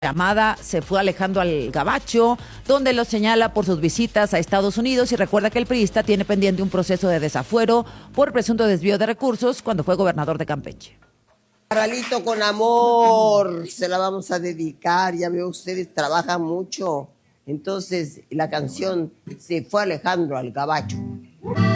llamada Se fue Alejandro al Gabacho, donde lo señala por sus visitas a Estados Unidos y recuerda que el priista tiene pendiente un proceso de desafuero por presunto desvío de recursos cuando fue gobernador de Campeche. Carnalito con amor, se la vamos a dedicar, ya veo ustedes trabajan mucho, entonces la canción Se fue Alejandro al Gabacho.